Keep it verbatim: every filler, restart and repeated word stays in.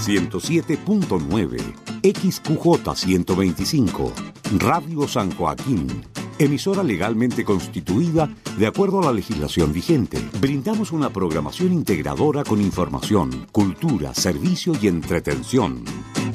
ciento siete punto nueve, X Q J ciento veinticinco, Radio San Joaquín, emisora legalmente constituida de acuerdo a la legislación vigente. Brindamos una programación integradora con información, cultura, servicio y entretención.